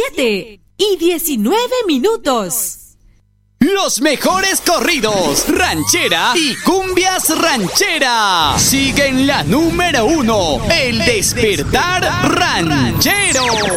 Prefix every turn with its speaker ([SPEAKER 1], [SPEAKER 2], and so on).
[SPEAKER 1] 7:19.
[SPEAKER 2] Los mejores corridos, ranchera y cumbias ranchera. Siguen la número 1, El Despertar Ranchero.